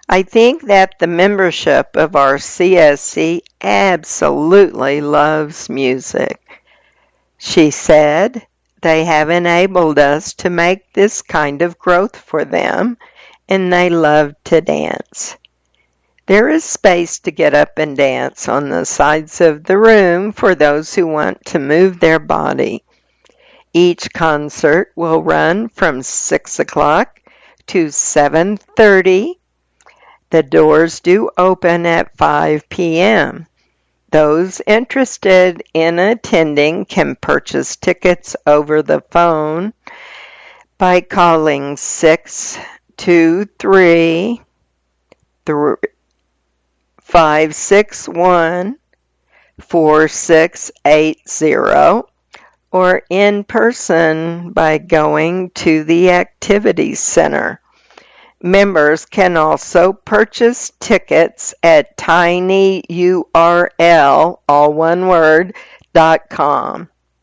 I think that the membership of our CSC absolutely loves music. She said they have enabled us to make this kind of growth for them, and they love to dance. There is space to get up and dance on the sides of the room for those who want to move their body. Each concert will run from 6 o'clock to 7:30. The doors do open at 5 p.m. Those interested in attending can purchase tickets over the phone by calling 623-561-4680 or in person by going to the Activities Center. Members can also purchase tickets at tinyurl, all one word, .com.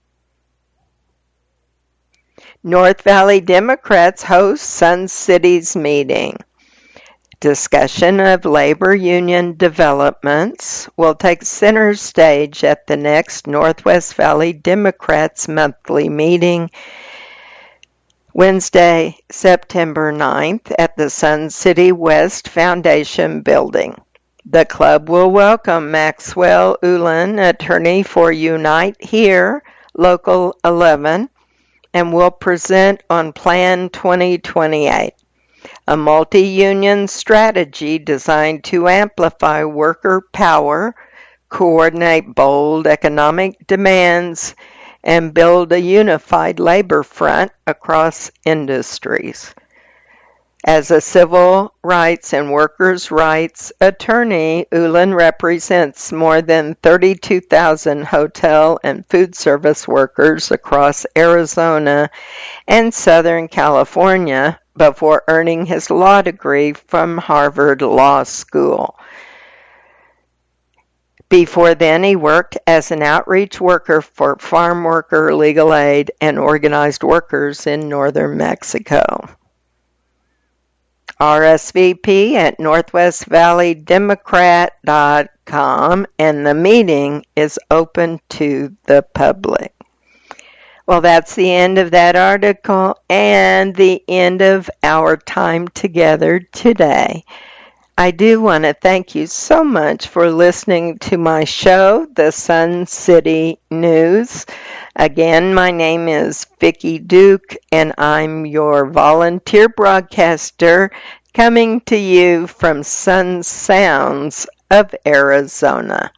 North Valley Democrats host Sun City's meeting. Discussion of labor union developments will take center stage at the next Northwest Valley Democrats monthly meeting Wednesday, September 9th at the Sun City West Foundation Building. The club will welcome Maxwell Ulan, attorney for Unite Here, Local 11, and will present on Plan 2028, a multi-union strategy designed to amplify worker power, coordinate bold economic demands, and build a unified labor front across industries. As a civil rights and workers' rights attorney, Ulan represents more than 32,000 hotel and food service workers across Arizona and Southern California before earning his law degree from Harvard Law School. Before then, he worked as an outreach worker for farm worker legal aid and organized workers in northern Mexico. RSVP at northwestvalleydemocrat.com, and the meeting is open to the public. Well, that's the end of that article and the end of our time together today. I do want to thank you so much for listening to my show, The Sun City News. Again, my name is Vicki Duke, and I'm your volunteer broadcaster coming to you from Sun Sounds of Arizona.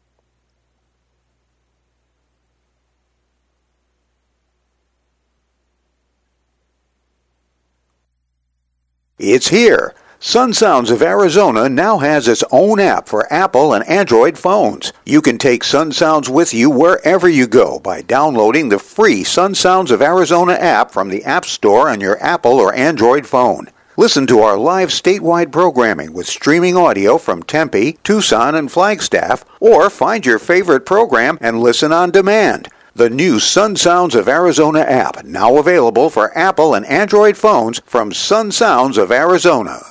It's here. Sun Sounds of Arizona now has its own app for Apple and Android phones. You can take Sun Sounds with you wherever you go by downloading the free Sun Sounds of Arizona app from the App Store on your Apple or Android phone. Listen to our live statewide programming with streaming audio from Tempe, Tucson, and Flagstaff, or find your favorite program and listen on demand. The new Sun Sounds of Arizona app, now available for Apple and Android phones from Sun Sounds of Arizona.